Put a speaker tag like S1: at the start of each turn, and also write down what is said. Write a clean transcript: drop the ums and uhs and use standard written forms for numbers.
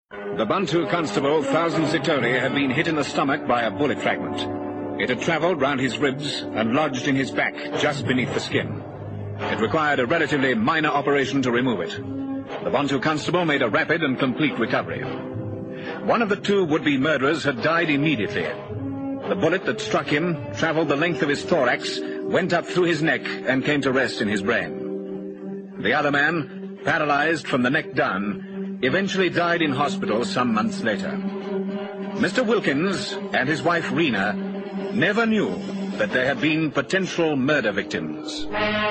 S1: The Bantu constable, Thousand Zitori, had been hit in the stomach by a bullet fragment. It had travelled round his ribs and lodged in his back, just beneath the skin. It required a relatively minor operation to remove it. The Bantu constable made a rapid and complete recovery. One of the two would-be murderers had died immediately. The bullet that struck him travelled the length of his thorax, went up through his neck, and came to rest in his brain. The other man, paralysed from the neck down, eventually died in hospital some months later. Mr. Wilkins and his wife Rena never knew that they had been potential murder victims.